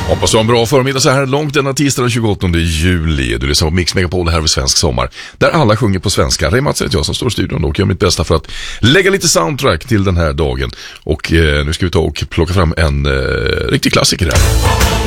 Hoppas du har en bra förmiddag så här långt denna tisdag den 28 juli. Du lyssnar på Mix Megapol här över svensk sommar. Där alla sjunger på svenska. Ray Mats heter jag som står i studion och gör mitt bästa för att lägga lite soundtrack till den här dagen. Och nu ska vi ta och plocka fram en riktig klassiker här.